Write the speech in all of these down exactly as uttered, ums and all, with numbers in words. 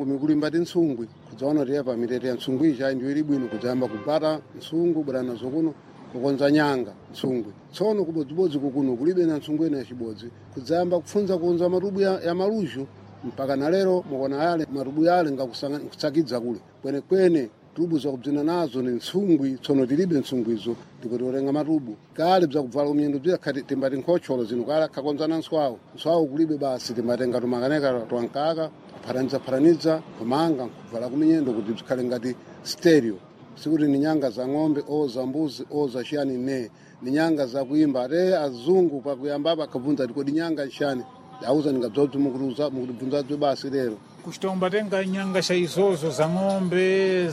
Kumikulimba tinsungwi kudzaona tiyepa mitete ya nsungwi cha ndiyo ili bwino kudzayamba kupata nsungu bwana nazo kuno kukonza nyanga nsungwi. Tsono kubodzibodzi kukuno kulibe na nsungwi na chibodzi kudzayamba kufunza kukonza marubu ya, ya maluju mpaka na lero mukona yale marubu yale ngakusakidza kule kwene kwene tubu zakubzina nazo ni nsungwi. Tsono tilibe nsungwizo ndipo torenga matubu kale bzakubvala umyendo bzira khati timbati nkhocholo zino kale kakonzana nswawo nswawo kulibe basi timbatenga tumakaneka twankaka kupharanidza pharanidza kumanga kuvala kuminyendo kuti bzikhale ngati stereo sikuti ni nyanga za ng'ombe o za mbuzi o za shani ne ni nyanga za kuimba ate azungu pakuyamba pakabvunza tiko di nyanga shani auza ningabzodzi mukuruza mukubvunza bzo basi lero kuchitomba tenga nyanga cha izozo za ng'ombe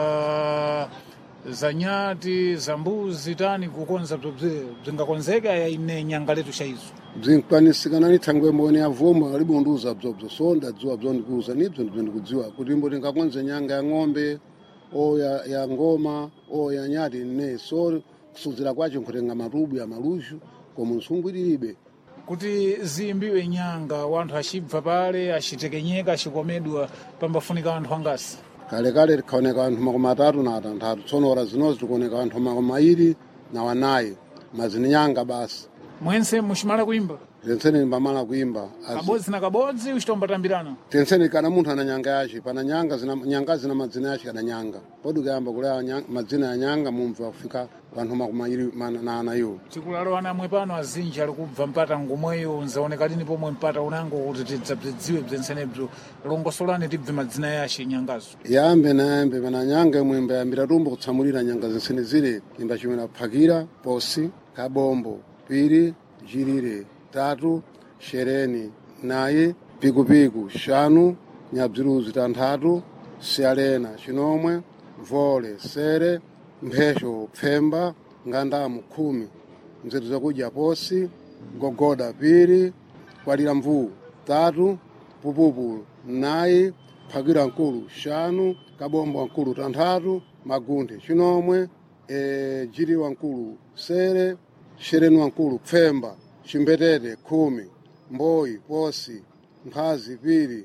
za za nyati za mbuzi tani kukonza bzingakonzeka ya ine nyanga letu cha izo bzinkwanisika ni thangwe mboni avoma alibunduza bzobzo so ndadziwa bzo ndikuuza nibzo ndibzo ndikudziwa kuti imbo tingakonze nyanga ya ng'ombe o ya, ya ngoma o ya nyati ne so kusuzira kwacho nkutenga marubu ya maluju koma nsungwi tilibe kuti ziyimbiwe nyanga wanthu achibva pale achitekenyeka achikomedwa pambafunika wanthu angasi kale kale tikhaoneka wanthu makumi atatu na atanthatu tsono ora zinozi tikuoneka wanthu makumi awiri na wanayi mazini nyanga basi mwense muchimala kuimba tenseni mbamala kuimba kabodzi na kabodzi uchitomba tambirana tenseni kana munthu ana nyanga yace pana nyanga zina nyanga zina madzina yace kana nyanga podi kuyamba kulea madzina ya nyanga mumva kufika wanthu makumi awiri na anayiwo tikulalo anamwe pano azinji ali kubva mpata ngomweyo nzaoneka lini pomwe mpata unango kuti tidzabzidziwe bzensenebzo longosolani tibve madzina yace nyangazo yambe na yambe pana nyanga imwe imbayambira tumbo kutsamulira nyanga zensene zile imba chimwe naphakira posi kabombo piri jirire tatu shereni naye pikupiku shanu nyabziruzi tanthatu sialena chinomwe vole sere mphesho pfemba ngandamu khumi mzetu zakudya posi gogoda piri kwalira mvuu tatu pupupu nayi phakira nkulu shanu kabombo nkulu tanthatu magunde chinomwe e, jiri wankulu sere shereni wankulu pfemba chimbetete khumi mboyi posi mphazi piri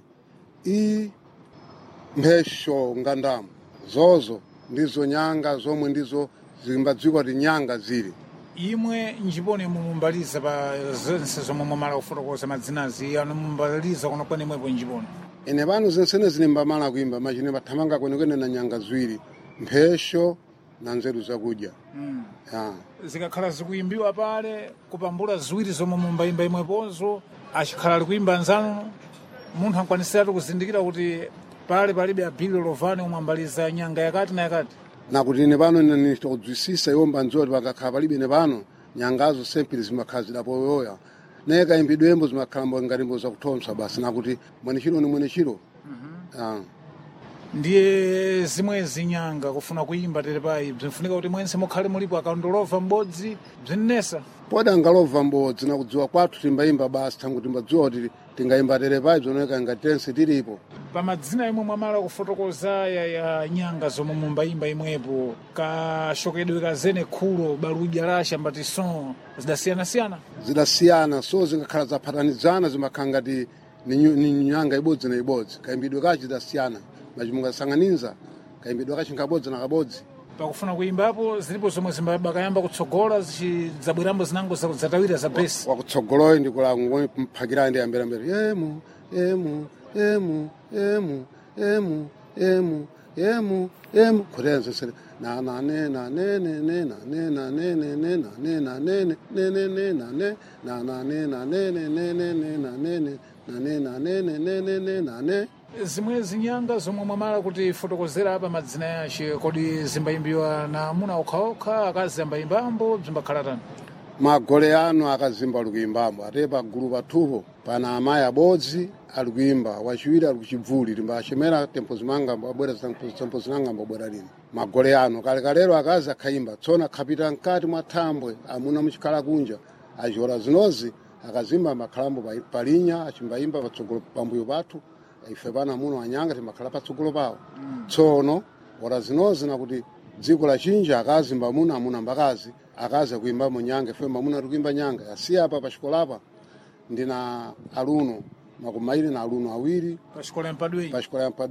i mphesho ngandamu zozo ndizo nyanga zomwe ndizo zimbadzikwa ti nyanga zili imwe njipone mumumbaliza pa zense zomwe mumala kufotokoza madzinazi anomumbaliza kuno kwene imwepo njipone ene pano zensene zili mbamala kuimba machine pathamanga kwenekwene na nyanga ziwiri mphesho na nzeru zakudya mm. yeah. zikakhala zikuimbiwa pale kupambula ziwiri zomwe mumbayimba imwepozo achikhala likuimba nzanu munthu ankwanisiratu kuzindikira kuti pale palibe abhili lovani umwambaliza nyanga yakati na yakati nakuti ine pano ine tikudzwisisa iwomba nziwa kuti pakakhala palibe ine pano nyangazo sempiri zimakhala zidapoyoya naye kayimbidwembo zimakhala mbo ngatimbo zakuthompsa basi nakuti mwene chiro ni mwene chiro mm-hmm. yeah. ndiye zimwezi nyanga kufuna kuimba tere payi bzinfunika kuti mwense mukhale mulipo akandolova m'bodzi bzinnesa podi angalova m'bodzi nakudziwa kwathu timbayimba basi tangu timbadziwa kuti tingayimba tere payi bzoneka ngatense tilipo pamadzina imwe mwamala kufotokoza ya, ya nyanga zomwe mumbayimba imwepo kashokedwe kazene khulo baludya lasha mbati son zidasiyana-siyana zidasiyana so zingakhala zaphatanizana zimakhala ngati ni nyanga ibodzi na ibodzi kayimbidwe kachi zidasiyana machimungasanganiza kayimbidwe kachi nkabodzi na kabodzi pakufuna kuimbapo zilipo zomwe zimbakayamba kutsogola zabwerambo zinango zatawira za besi wakutsogoloyo ndikulango mphakirani ndi ambera ambera yemu yemu yemu yemu yemu yemu yemu yemu kutenze sere na na ne na ne ne ne na ne na ne ne ne na ne na ne ne ne ne na ne na na ne na ne ne ne ne ne na ne ne na ne na ne ne ne ne ne na ne zimwe zinyanga zomwe mwamala kuti fotokozera apa madzina yace kodi zimbayimbiwa na amuna okhaokha akazi ambayimbambo zimbakhala tani magole ano akazimba likuimbambo ate pagulu pathupo pana amayi abodzi ali kuimba wachiwiri ali kuchibvuli timbachemera tempo zimanga abwera tempo zinanga mbobwera lino magole ano kalekalero akazi akhayimba tsona akhapita mkati mwa thambwe amuna muchikhala kunja achiora zinozi akazimba makhalambo palinya achimbayimba patsogolo pambuyo pathu ife pana muno anyanga timakhala patsogolo pawo mm. tsono ora zinozi nakuti dziko la chinja akazimba amuna amuna mbakazi akazi akuimba mu nyanga ife mamuna tikuimba nyanga asiya apa pachikolapa ndina aluno makumairi na aluno awiri pachikola mpadwe pachikola mpadwe